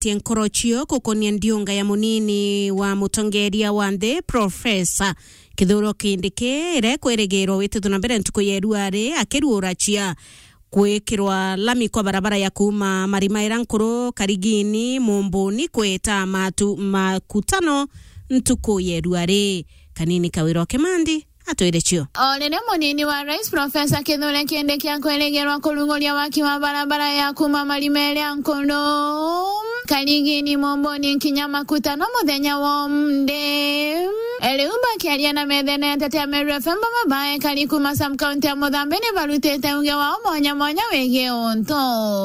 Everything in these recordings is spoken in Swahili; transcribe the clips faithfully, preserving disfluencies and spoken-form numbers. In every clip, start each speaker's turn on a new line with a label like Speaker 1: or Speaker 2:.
Speaker 1: aretie nkorochio kukonia ndiunga ya munini wa mutongeria wa nthi Profesa Kithuro Kindiki ire kweregero witithu na mbere ntuko yeruare akiruura chia kwikirwa lami kwa barabara ya kuma Marima Irankuru Karigini Mumbuni kweta matu makutano ntuko yeruare kanini Kawiro Kimandi atoire chio.
Speaker 2: Olene munini wa Rais Profesa Kithuro Kindiki akweregerwa kulungolia waki wa barabara ya kuma Marima Irankuru Karigini Mumbuni nkinyama kutano muthenya wa mde Eliumba kiaria na methene ya tete ya Meru F M mabaye kari kuma Sam County ya Mudhambeni barutete unge wao monya monya wege onto.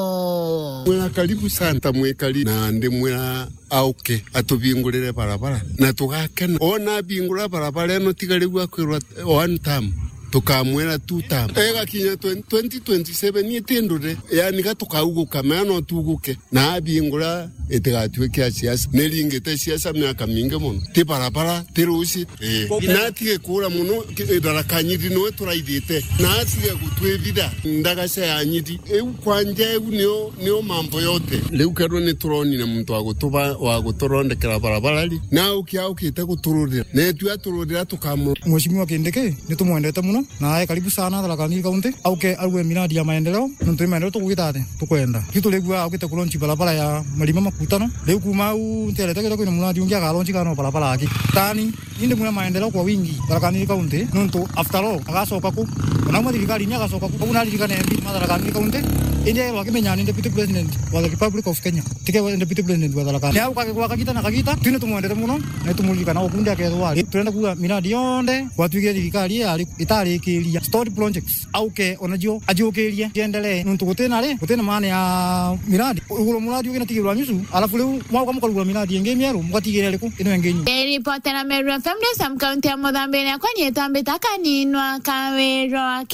Speaker 3: Mwena karibu santa mwekali na ndi mwena auke atubingurire barabara na tugakena ona bingura barabara no tigaregwa kwirwa one time tukamwera two time ega kinya twenty twenty-seven yetendure yani gatukauguka mano tuguke na bingura etegatweke siasa nelingete siasa myaka mingi muno ti barabara tirusi eh na tige kura muno darakanyiri no turaidite na tige gutwebida ndagase yanyiti eu kwanje eu nio nio mambo yote leu kero ni turoni na muntu agutuba wa gutorondekera barabara li na ukia ukite gutururira ne tu atururira tukamu
Speaker 4: Mheshimiwa Kindiki nitumwendete muno na karibu sana Tharaka County auke alwe miradi ya maendeleo nuntu maendeleo tukugitate tukwenda kitu legwa aukite kulonchi barabara ya Marima makutano leo kuma u ntelete kito kino muradi ungia galonchi kano barabara aki tani inde muna maendeleo kwa wingi Tharaka County nuntu after all agasoka ku na mwa thirikari nya agasoka ku kuna ririkane mbi Tharaka County inde wakimenya ni deputy president wa the Republic of Kenya tike wa deputy president wa Tharaka ya ukake kwa kakita na kakita tino tumwendete muno na tumulika na okundi akethwa turenda kuwa miradi yonde watwige thirikari ya itari kiria story projects auke onajio ajokeria endelee nuntu gutena le gutena maana ya miradi ugulo muradi ugina tigirwa nyusu alafu leo mwao kama kalugula miradi engemi mieru mwatigire leku ino engenyu
Speaker 2: Reporter na Meru F M de Sam County ya Mudhambeni kwa nyetambe takaninwa Kawiro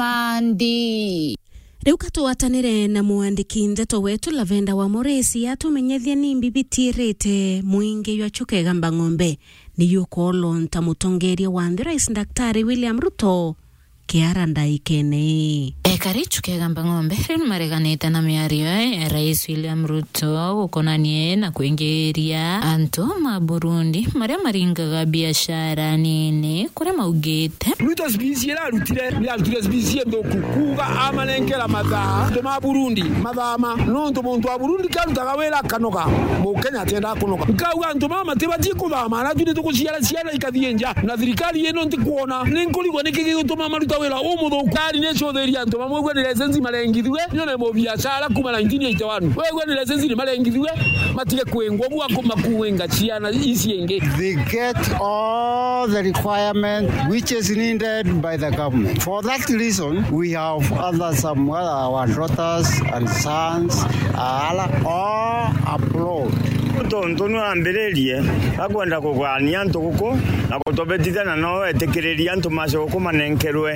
Speaker 2: Kimandi.
Speaker 1: Riu katuatanire na muandiki ndeto wetu Lavenda wa Moresi atumenyethia ni mbibitirite muingi ywa Chukega Ng'ombe ni yuko lonta mutongeria wa nthi Rais Daktari William Ruto Kiara Ndaikene.
Speaker 5: Ekari Chukega Ng'ombe rinu mareganite na miario ya Rais William Ruto gukonanie na kuingiria antu ma Burundi maria maringaga biashara nini kure maugite
Speaker 6: Ruto specie la rutire ni alture specie ndoku kuga amanenkera matha to ma Burundi mathama no to muntu wa Burundi karutaga wera kanoga mu Kenya tenda kunoga kauga ntu mama tibati kuthama na tundi tukuciara ciara ikathienja na thirikari ino ntikuona ninkuligwa nikigituma maruta wera umuthukari ne chotheria ntu mamwe ni license marengithwe nyone mo biashara kuma nineteen eighty-one wewe ni license ni marengithwe matige kwengwa bwa kumakuwenga ciana isienge.
Speaker 7: They get all the requirement which is needed by the government. For that reason, we have other some other our daughters and sons are all abroad.
Speaker 8: Tontono ambererie akwenda kugania ntuko na kutobetithana no etekereria ntu masoko manenkerwe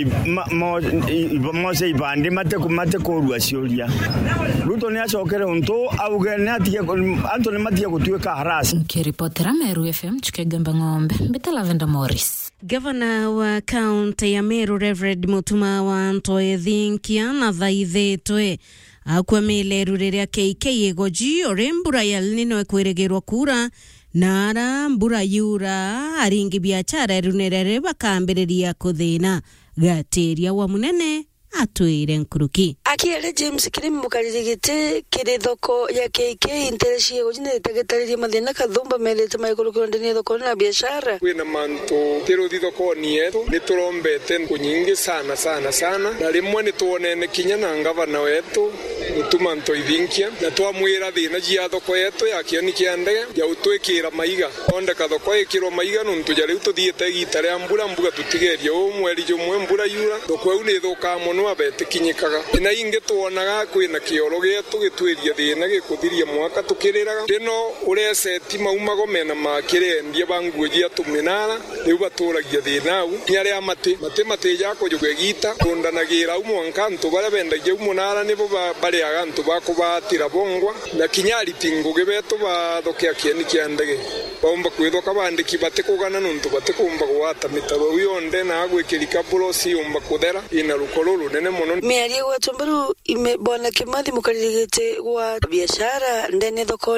Speaker 8: mo mose ibandi mate kumate kurua cioria Ruto ni acokere untu auge ni atie antu ni matie gutweka harasi.
Speaker 5: Kiripotera Meru F M Chukega Ng'ombe mbita Lavenda Morris.
Speaker 1: Governor wa County ya Meru Reverend Mutuma wa Ntoe Thinkia na thaithetwe akwamile ruriria K K egoji ore mbura ya nino ekweregerwa kura nara mbura yura aringi biachara runerere bakambereria kuthina gateria wa munene atwire nkuruki
Speaker 9: akiele James Kirim mukaririgite kirithoko ya K K intereshie gujine tegetaririe mathina kathumba melete maikuru ndani thoko na biashara
Speaker 10: kwina manto tiro thoko nieto niturombete kunyingi sana sana sana na rimwe nituonene kinya na ngavana wetu Mutuma Ntoe Thinkia na twamwira thina cia thoko yetu ya kioni kia ndege ya utwikira maiga onde ka thoko ikiro maiga nuntu ja riu tuthiete gita ria mbura mbuga tutigeria o mweri jumwe mbura yura thoko eu ni thuka muno abetikinyikaga ina inge tuonaga kwina kioro gitu gitwiria thina gikuthiria mwaka tukiriraga rino ureseti maumago mena makirendia banguji atuminara riu baturagia thina au nyare amati mate mate ja kujuge gita kundanagira umu nkantu bare bendagia umunara nibo bari agantu bakubatira bongwa na kinyari tingo gebeto bathokea kieni kia ndege bomba kwithoka bandiki batikugana nuntu batikumba gwata mitaro yonde na gwikirika burosi umba kuthera ina rukororo nene muno
Speaker 9: miarie gwetu mbaru ime bwana Kimathi mukaririgite gwa biashara ndene thoko